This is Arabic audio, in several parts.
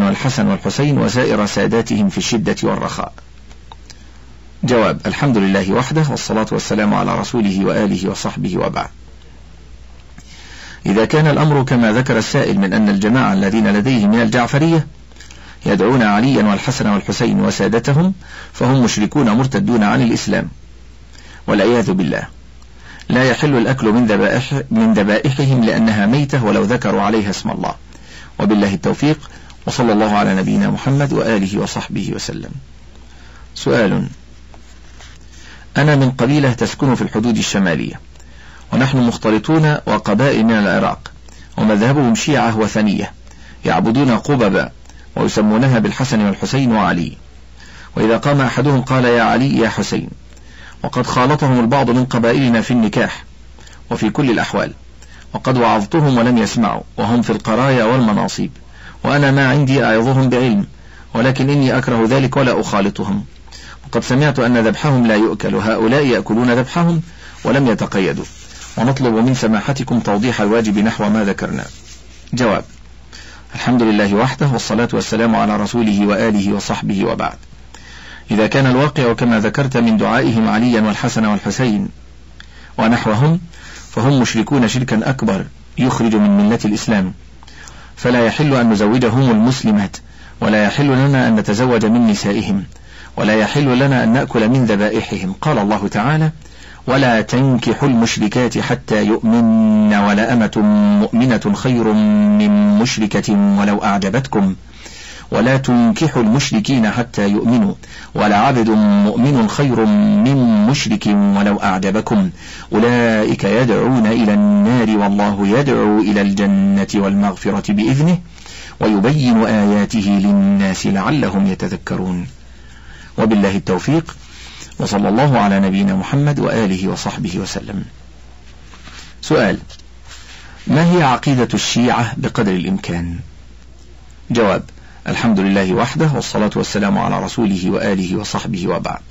والحسن والحسين وسائر ساداتهم في الشدة والرخاء. جواب: الحمد لله وحده، والصلاة والسلام على رسوله وآله وصحبه، وبعد. إذا كان الأمر كما ذكر السائل من أن الجماعة الذين لديه من الجعفرية يدعون عليا والحسن والحسين وسادتهم فهم مشركون مرتدون عن الإسلام والعياذ بالله، لا يحل الأكل من ذبائحهم لأنها ميتة ولو ذكروا عليها اسم الله. وبالله التوفيق، وصلى الله على نبينا محمد وآله وصحبه وسلم. سؤال: أنا من قبيلة تسكن في الحدود الشمالية، ونحن مختلطون وقبائل من العراق، ومذهبهم شيعة وثنية، يعبدون قببا ويسمونها بالحسن والحسين وعلي، وإذا قام أحدهم قال يا علي يا حسين، وقد خالطهم البعض من قبائلنا في النكاح وفي كل الأحوال، وقد وعظتهم ولم يسمعوا، وهم في القرايا والمناصب، وأنا ما عندي أعظهم بعلم، ولكن إني أكره ذلك ولا أخالطهم، وقد سمعت أن ذبحهم لا يؤكل، هؤلاء يأكلون ذبحهم ولم يتقيدوا، ونطلب من سماحتكم توضيح الواجب نحو ما ذكرنا. جواب: الحمد لله وحده، والصلاة والسلام على رسوله وآله وصحبه، وبعد. إذا كان الواقع كما ذكرت من دعائهم عليا والحسن والحسين ونحوهم فهم مشركون شركا أكبر يخرج من ملة الإسلام، فلا يحل أن نزوجهم المسلمات، ولا يحل لنا أن نتزوج من نسائهم، ولا يحل لنا أن نأكل من ذبائحهم. قال الله تعالى: ولا تنكحوا المشركات حتى يؤمن، ولأمة مؤمنة خير من مشركة ولو أعجبتكم، ولا تنكحوا المشركين حتى يؤمنوا، ولعبد مؤمن خير من مشرك ولو أعجبكم، أولئك يدعون إلى النار والله يدعو إلى الجنة والمغفرة بإذنه، ويبين آياته للناس لعلهم يتذكرون. وبالله التوفيق، وصلى الله على نبينا محمد وآله وصحبه وسلم. سؤال: ما هي عقيدة الشيعة بقدر الإمكان؟ جواب: الحمد لله وحده، والصلاة والسلام على رسوله وآله وصحبه، وبعد.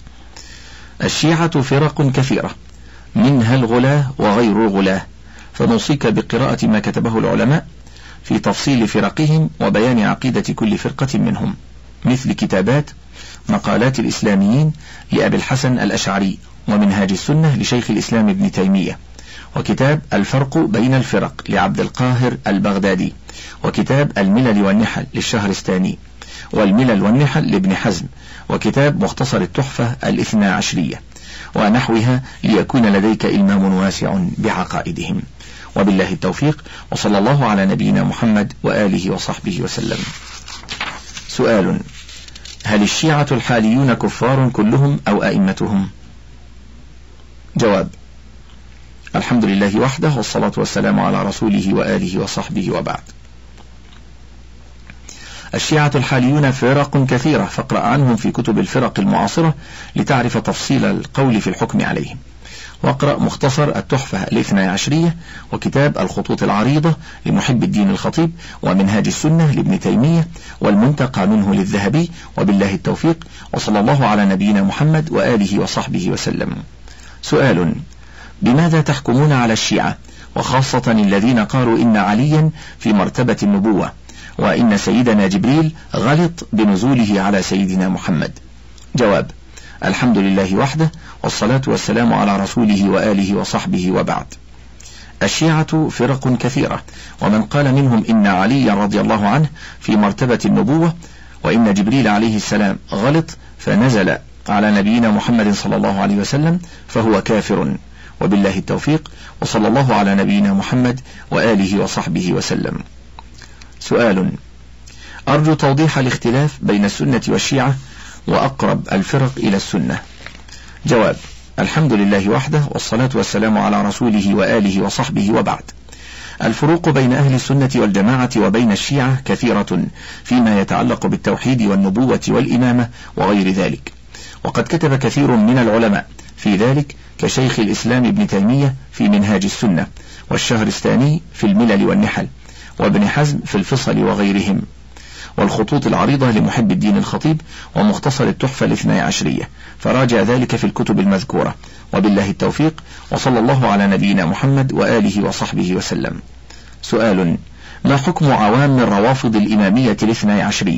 الشيعة فرق كثيرة، منها الغلاة وغير الغلاة، فنوصيك بقراءة ما كتبه العلماء في تفصيل فرقهم وبيان عقيدة كل فرقة منهم، مثل كتابات مقالات الإسلاميين لأبي الحسن الأشعري، ومنهاج السنة لشيخ الإسلام ابن تيمية، وكتاب الفرق بين الفرق لعبد القاهر البغدادي، وكتاب الملل والنحل للشهرستاني، والملل والنحل لابن حزم، وكتاب مختصر التحفة الاثنى عشرية ونحوها، ليكون لديك إلمام واسع بعقائدهم. وبالله التوفيق، وصلى الله على نبينا محمد وآله وصحبه وسلم. سؤال: هل الشيعة الحاليون كفار كلهم أو أئمتهم؟ جواب: الحمد لله وحده، والصلاة والسلام على رسوله وآله وصحبه، وبعد. الشيعة الحاليون فرق كثيرة، فاقرأ عنهم في كتب الفرق المعاصرة لتعرف تفصيل القول في الحكم عليهم، واقرأ مختصر التحفة الاثنى عشرية، وكتاب الخطوط العريضة لمحب الدين الخطيب، ومنهاج السنة لابن تيمية، والمنتقى منه للذهبي. وبالله التوفيق، وصلى الله على نبينا محمد وآله وصحبه وسلم. سؤال: بماذا تحكمون على الشيعة، وخاصة الذين قالوا إن عليا في مرتبة النبوة، وإن سيدنا جبريل غلط بنزوله على سيدنا محمد؟ جواب: الحمد لله وحده، والصلاة والسلام على رسوله وآله وصحبه، وبعد. الشيعة فرق كثيرة، ومن قال منهم إن علي رضي الله عنه في مرتبة النبوة، وإن جبريل عليه السلام غلط فنزل على نبينا محمد صلى الله عليه وسلم فهو كافر. وبالله التوفيق، وصلى الله على نبينا محمد وآله وصحبه وسلم. سؤال: أرجو توضيح الاختلاف بين السنة والشيعة وأقرب الفرق إلى السنة. جواب: الحمد لله وحده، والصلاة والسلام على رسوله وآله وصحبه، وبعد. الفروق بين أهل السنة والجماعة وبين الشيعة كثيرة فيما يتعلق بالتوحيد والنبوة والإمامة وغير ذلك، وقد كتب كثير من العلماء في ذلك كشيخ الإسلام ابن تيمية في منهاج السنة، والشهرستاني في الملل والنحل، وابن حزم في الفصل وغيرهم، والخطوط العريضة لمحب الدين الخطيب، ومختصر التحفة الاثنى عشرية، فراجع ذلك في الكتب المذكورة. وبالله التوفيق، وصلى الله على نبينا محمد وآله وصحبه وسلم. سؤال: ما حكم عوام الروافض الإمامية الاثنى عشرية؟